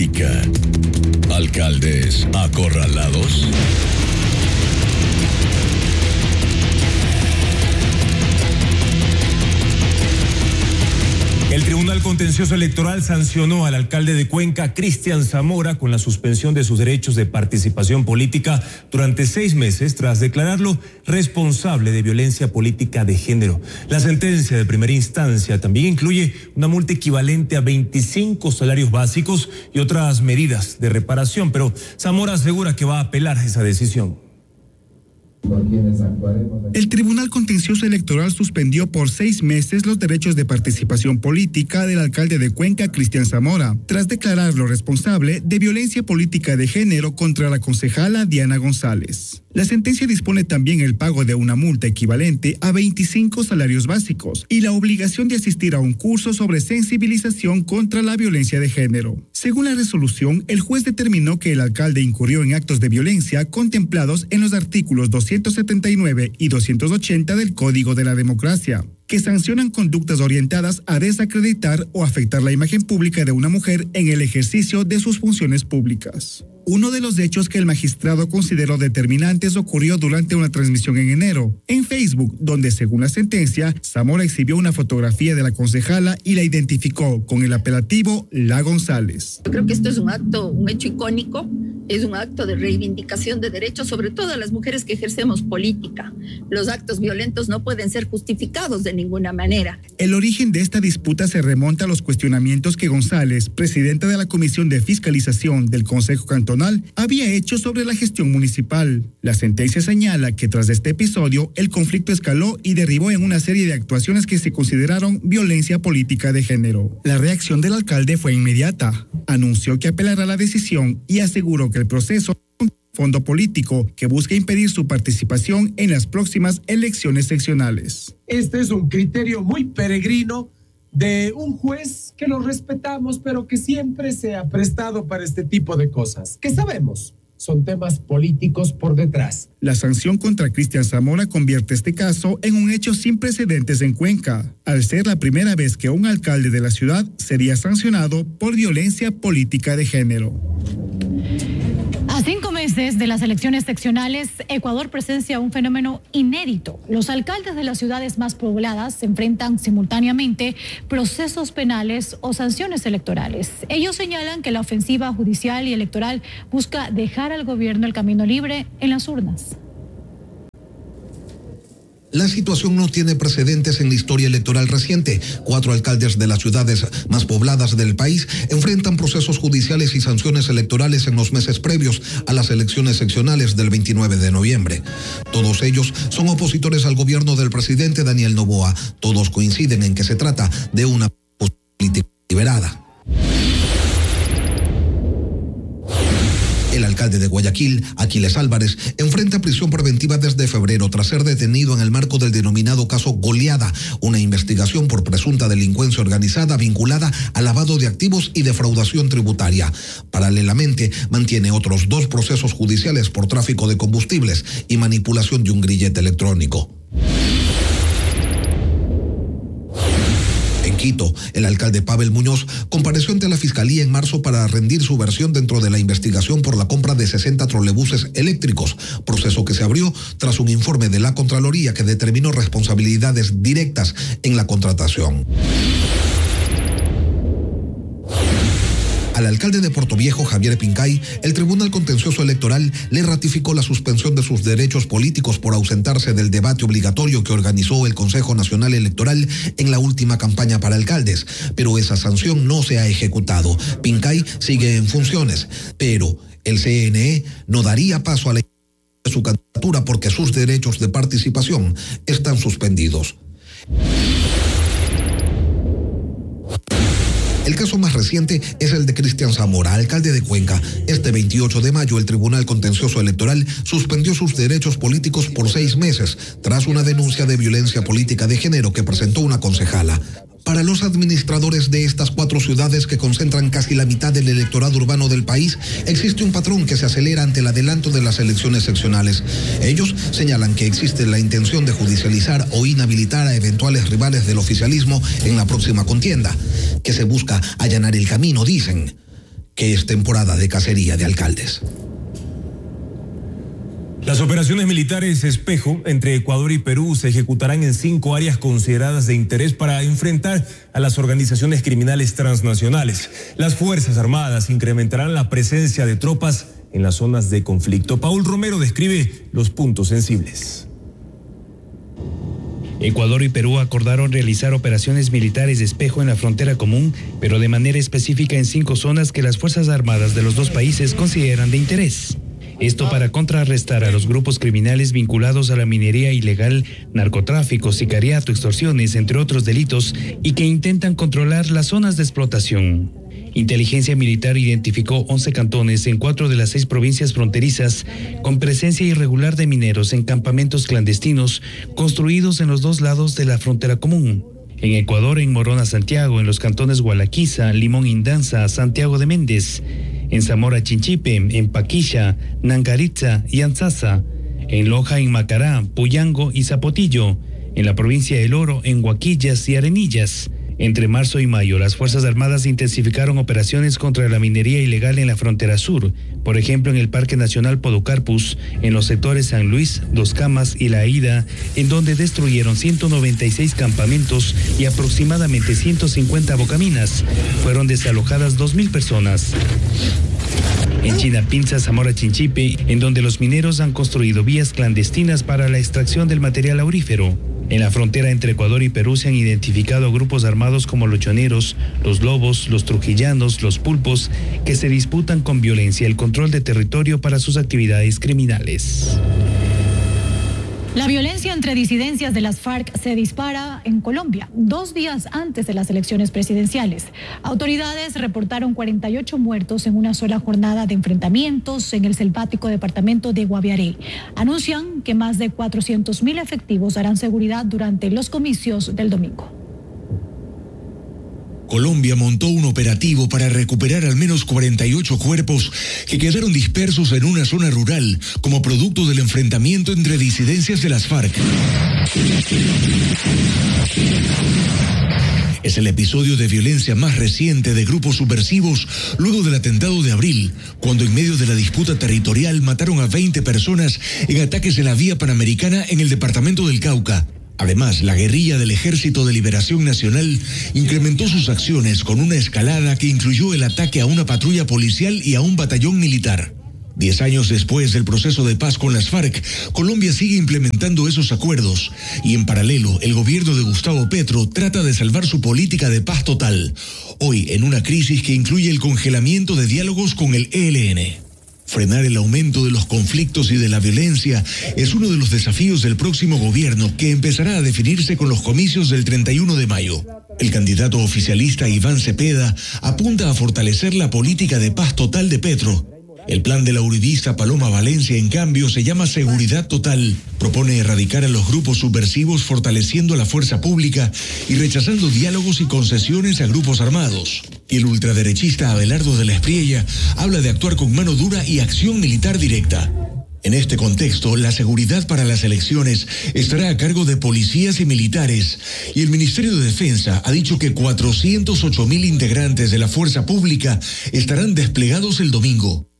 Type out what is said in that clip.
política. ¿Alcaldes acorralados? El Tribunal Contencioso Electoral sancionó al alcalde de Cuenca, Cristian Zamora, con la suspensión de sus derechos de participación política durante 6 meses tras declararlo responsable de violencia política de género. La sentencia de primera instancia también incluye una multa equivalente a 25 salarios básicos y otras medidas de reparación, pero Zamora asegura que va a apelar esa decisión. El Tribunal Contencioso Electoral suspendió por 6 meses los derechos de participación política del alcalde de Cuenca, Cristian Zamora, tras declararlo responsable de violencia política de género contra la concejala Diana González. La sentencia dispone también el pago de una multa equivalente a 25 salarios básicos y la obligación de asistir a un curso sobre sensibilización contra la violencia de género. Según la resolución, el juez determinó que el alcalde incurrió en actos de violencia contemplados en los artículos 279 y 280 del Código de la Democracia, que sancionan conductas orientadas a desacreditar o afectar la imagen pública de una mujer en el ejercicio de sus funciones públicas. Uno de los hechos que el magistrado consideró determinantes ocurrió durante una transmisión en enero, en Facebook, donde, según la sentencia, Zamora exhibió una fotografía de la concejala y la identificó con el apelativo La González. Yo creo que esto es un hecho icónico, es un acto de reivindicación de derechos, sobre todo a las mujeres que ejercemos política. Los actos violentos no pueden ser justificados de ninguna manera. El origen de esta disputa se remonta a los cuestionamientos que González, presidenta de la Comisión de Fiscalización del Consejo Cantonal, había hecho sobre la gestión municipal. La sentencia señala que tras este episodio, el conflicto escaló y derivó en una serie de actuaciones que se consideraron violencia política de género. La reacción del alcalde fue inmediata. Anunció que apelará la decisión y aseguró que el proceso fondo político que busca impedir su participación en las próximas elecciones seccionales. Este es un criterio muy peregrino de un juez que lo respetamos, pero que siempre se ha prestado para este tipo de cosas, que sabemos son temas políticos por detrás. La sanción contra Cristian Zamora convierte este caso en un hecho sin precedentes en Cuenca, al ser la primera vez que un alcalde de la ciudad sería sancionado por violencia política de género. A 5 meses de las elecciones seccionales, Ecuador presencia un fenómeno inédito. Los alcaldes de las ciudades más pobladas se enfrentan simultáneamente procesos penales o sanciones electorales. Ellos señalan que la ofensiva judicial y electoral busca dejar al gobierno el camino libre en las urnas. La situación no tiene precedentes en la historia electoral reciente. 4 alcaldes de las ciudades más pobladas del país enfrentan procesos judiciales y sanciones electorales en los meses previos a las elecciones seccionales del 29 de noviembre. Todos ellos son opositores al gobierno del presidente Daniel Noboa. Todos coinciden en que se trata de una política deliberada. El alcalde de Guayaquil, Aquiles Álvarez, enfrenta prisión preventiva desde febrero tras ser detenido en el marco del denominado caso Goleada, una investigación por presunta delincuencia organizada vinculada al lavado de activos y defraudación tributaria. Paralelamente, mantiene otros 2 procesos judiciales por tráfico de combustibles y manipulación de un grillete electrónico. En Quito, el alcalde Pavel Muñoz compareció ante la Fiscalía en marzo para rendir su versión dentro de la investigación por la compra de 60 trolebuses eléctricos, proceso que se abrió tras un informe de la Contraloría que determinó responsabilidades directas en la contratación. Al alcalde de Portoviejo, Javier Pincay, el Tribunal Contencioso Electoral le ratificó la suspensión de sus derechos políticos por ausentarse del debate obligatorio que organizó el Consejo Nacional Electoral en la última campaña para alcaldes, pero esa sanción no se ha ejecutado. Pincay sigue en funciones, pero el CNE no daría paso a la de su candidatura porque sus derechos de participación están suspendidos. El caso más reciente es el de Cristian Zamora, alcalde de Cuenca. Este 28 de mayo, el Tribunal Contencioso Electoral suspendió sus derechos políticos por 6 meses, tras una denuncia de violencia política de género que presentó una concejala. Para los administradores de estas 4 ciudades que concentran casi la mitad del electorado urbano del país, existe un patrón que se acelera ante el adelanto de las elecciones seccionales. Ellos señalan que existe la intención de judicializar o inhabilitar a eventuales rivales del oficialismo en la próxima contienda, que se busca allanar el camino, dicen, que es temporada de cacería de alcaldes. Las operaciones militares Espejo entre Ecuador y Perú se ejecutarán en 5 áreas consideradas de interés para enfrentar a las organizaciones criminales transnacionales. Las Fuerzas Armadas incrementarán la presencia de tropas en las zonas de conflicto. Paul Romero describe los puntos sensibles. Ecuador y Perú acordaron realizar operaciones militares de Espejo en la frontera común, pero de manera específica en 5 zonas que las Fuerzas Armadas de los 2 países consideran de interés. Esto para contrarrestar a los grupos criminales vinculados a la minería ilegal, narcotráfico, sicariato, extorsiones, entre otros delitos, y que intentan controlar las zonas de explotación. Inteligencia Militar identificó 11 cantones en 4 de las 6 provincias fronterizas con presencia irregular de mineros en campamentos clandestinos construidos en los 2 lados de la frontera común. En Ecuador, en Morona, Santiago, en los cantones Gualaquiza, Limón, Indanza, Santiago de Méndez, en Zamora, Chinchipe, en Paquilla, Nangaritza y Anzaza, en Loja, en Macará, Puyango y Zapotillo, en la provincia del Oro, en Huaquillas y Arenillas. Entre marzo y mayo, las Fuerzas Armadas intensificaron operaciones contra la minería ilegal en la frontera sur, por ejemplo en el Parque Nacional Podocarpus, en los sectores San Luis, Dos Camas y La Aída, en donde destruyeron 196 campamentos y aproximadamente 150 bocaminas. Fueron desalojadas 2.000 personas. En Chinapinza, Zamora, Chinchipe, en donde los mineros han construido vías clandestinas para la extracción del material aurífero. En la frontera entre Ecuador y Perú se han identificado grupos armados como los choneros, los lobos, los trujillanos, los pulpos, que se disputan con violencia el control de territorio para sus actividades criminales. La violencia entre disidencias de las FARC se dispara en Colombia, 2 días antes de las elecciones presidenciales. Autoridades reportaron 48 muertos en una sola jornada de enfrentamientos en el selvático departamento de Guaviare. Anuncian que más de 400.000 efectivos harán seguridad durante los comicios del domingo. Colombia montó un operativo para recuperar al menos 48 cuerpos que quedaron dispersos en una zona rural como producto del enfrentamiento entre disidencias de las FARC. Es el episodio de violencia más reciente de grupos subversivos luego del atentado de abril, cuando en medio de la disputa territorial mataron a 20 personas en ataques en la vía panamericana en el departamento del Cauca. Además, la guerrilla del Ejército de Liberación Nacional incrementó sus acciones con una escalada que incluyó el ataque a una patrulla policial y a un batallón militar. 10 años después del proceso de paz con las FARC, Colombia sigue implementando esos acuerdos y en paralelo el gobierno de Gustavo Petro trata de salvar su política de paz total, hoy en una crisis que incluye el congelamiento de diálogos con el ELN. Frenar el aumento de los conflictos y de la violencia es uno de los desafíos del próximo gobierno que empezará a definirse con los comicios del 31 de mayo. El candidato oficialista Iván Cepeda apunta a fortalecer la política de paz total de Petro. El plan de la uribista Paloma Valencia, en cambio, se llama Seguridad Total. Propone erradicar a los grupos subversivos fortaleciendo a la fuerza pública y rechazando diálogos y concesiones a grupos armados. Y el ultraderechista Abelardo de la Espriella habla de actuar con mano dura y acción militar directa. En este contexto, la seguridad para las elecciones estará a cargo de policías y militares, y el Ministerio de Defensa ha dicho que 408.000 integrantes de la fuerza pública estarán desplegados el domingo.